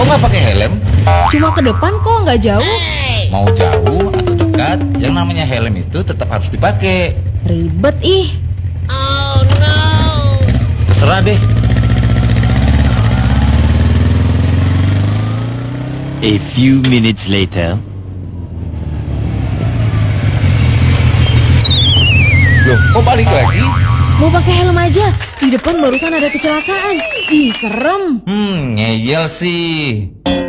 nggak pakai helm? Cuma ke depan kok, nggak jauh. Mau jauh atau dekat, yang namanya helm itu tetap harus dipakai. Ribet ih. Terserah deh. A few minutes later. Loh, kok balik lagi? Mau pakai helm aja. Di depan barusan ada kecelakaan. Ih, serem. Ngeyel sih.